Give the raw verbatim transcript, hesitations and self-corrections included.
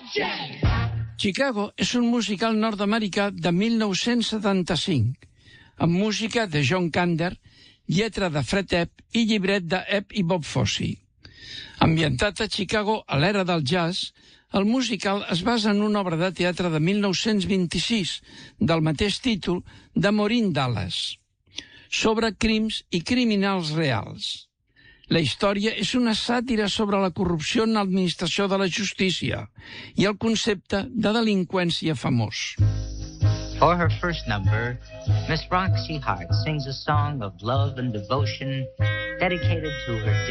Chicago és un musical nord-americà de mil nou-cents setanta-cinc, amb música de John Kander, lletra de Fred Epp i llibret de Epp i Bob Fosse. Ambientat a Chicago a l'era del jazz, el musical es basa en una obra de teatre de mil nou-cents vint-i-sis del mateix títol de Maureen Dallas, sobre crims i criminals reals. La història és una sàtira sobre la corrupció en l'administració de la justícia i el concepte de delinqüència famós. For her first number, Miss Roxy Hart sings a song of love and devotion dedicated to her